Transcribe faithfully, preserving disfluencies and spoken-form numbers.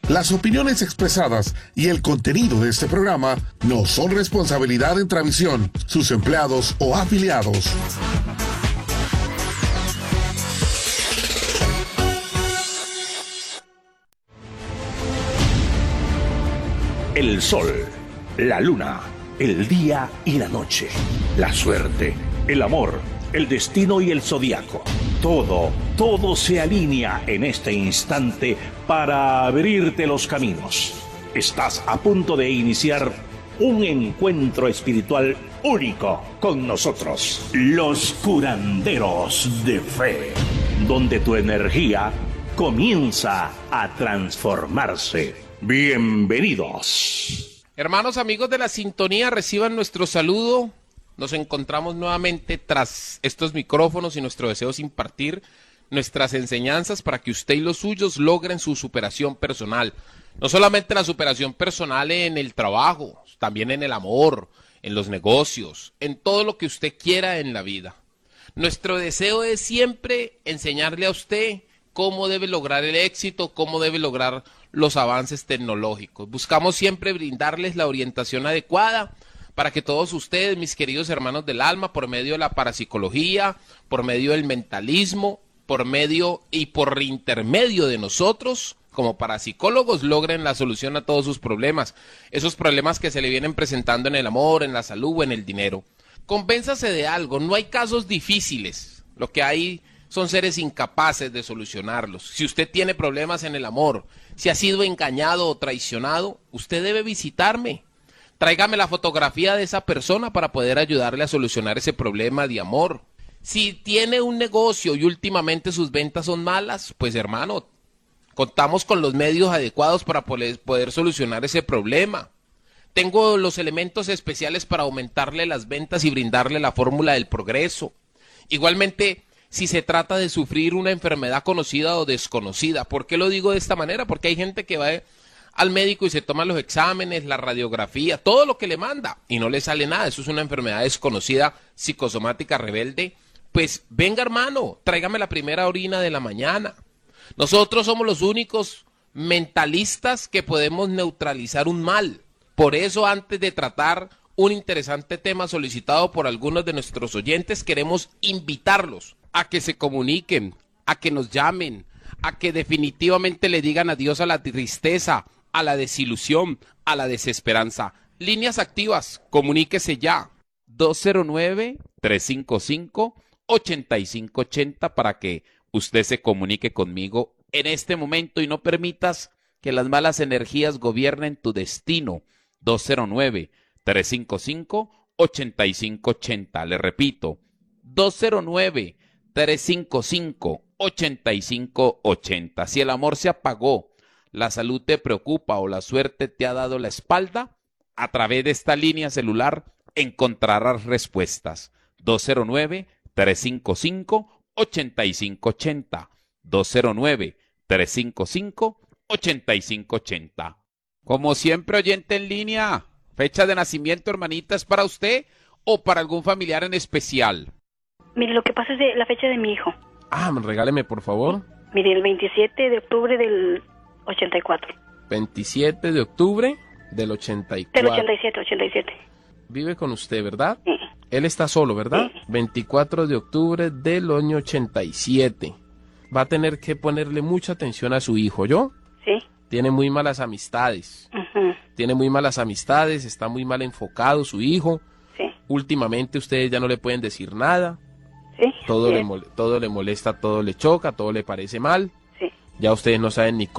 Las opiniones expresadas y el contenido de este programa no son responsabilidad de Intravisión, sus empleados o afiliados. El sol, la luna, el día y la noche, la suerte, el amor, el destino y el zodiaco. Todo, todo se alinea en este instante para abrirte los caminos. Estás a punto de iniciar un encuentro espiritual único con nosotros, los curanderos de fe, donde tu energía comienza a transformarse. Bienvenidos. Hermanos, amigos de la sintonía, reciban nuestro saludo. Nos encontramos nuevamente tras estos micrófonos y nuestro deseo es impartir nuestras enseñanzas para que usted y los suyos logren su superación personal. No solamente la superación personal en el trabajo, también en el amor, en los negocios, en todo lo que usted quiera en la vida. Nuestro deseo es siempre enseñarle a usted cómo debe lograr el éxito, cómo debe lograr los avances tecnológicos. Buscamos siempre brindarles la orientación adecuada para que todos ustedes, mis queridos hermanos del alma, por medio de la parapsicología, por medio del mentalismo, por medio y por intermedio de nosotros, como parapsicólogos, logren la solución a todos sus problemas, esos problemas que se le vienen presentando en el amor, en la salud o en el dinero. Convénzase de algo, no hay casos difíciles, lo que hay son seres incapaces de solucionarlos. Si usted tiene problemas en el amor, si ha sido engañado o traicionado, usted debe visitarme. Tráigame la fotografía de esa persona para poder ayudarle a solucionar ese problema de amor. Si tiene un negocio y últimamente sus ventas son malas, pues hermano, contamos con los medios adecuados para poder, poder solucionar ese problema. Tengo los elementos especiales para aumentarle las ventas y brindarle la fórmula del progreso. Igualmente, si se trata de sufrir una enfermedad conocida o desconocida. ¿Por qué lo digo de esta manera? Porque hay gente que va al médico y se toma los exámenes, la radiografía, todo lo que le manda y no le sale nada. Eso es una enfermedad desconocida, psicosomática, rebelde. Pues venga, hermano, tráigame la primera orina de la mañana. Nosotros somos los únicos mentalistas que podemos neutralizar un mal. Por eso, antes de tratar un interesante tema solicitado por algunos de nuestros oyentes, queremos invitarlos a que se comuniquen, a que nos llamen, a que definitivamente le digan adiós a la tristeza, a la desilusión, a la desesperanza. Líneas activas, comuníquese ya. dos cero nueve, tres cinco cinco, ocho cinco ocho cero para que usted se comunique conmigo en este momento y no permitas que las malas energías gobiernen tu destino. dos cero nueve, tres cinco cinco, ocho cinco ocho cero. Le repito, dos cero nueve, tres cinco cinco, ocho cinco ocho cero. Si el amor se apagó, la salud te preocupa o la suerte te ha dado la espalda, a través de esta línea celular encontrarás respuestas. dos cero nueve, tres cinco cinco, ocho cinco ocho cero. dos cero nueve, tres cinco cinco, ocho cinco ocho cero. Como siempre, oyente en línea, fecha de nacimiento, hermanita, ¿es para usted o para algún familiar en especial? Mire, lo que pasa es de la fecha de mi hijo. Ah, regáleme, por favor. Mire, el veintisiete de octubre del ochenta y cuatro. veintisiete de octubre del ochenta y cuatro. Del ochenta y siete, ochenta y siete. Vive con usted, ¿verdad? Sí. Él está solo, ¿verdad? Sí. veinticuatro de octubre del año ochenta y siete. Va a tener que ponerle mucha atención a su hijo, ¿yo? Sí. Tiene muy malas amistades. Uh-huh. Tiene muy malas amistades, está muy mal enfocado su hijo. Sí. Últimamente ustedes ya no le pueden decir nada. Sí. Todo, sí. le, mole- todo le molesta, todo le choca, todo le parece mal. Sí. Ya ustedes no saben ni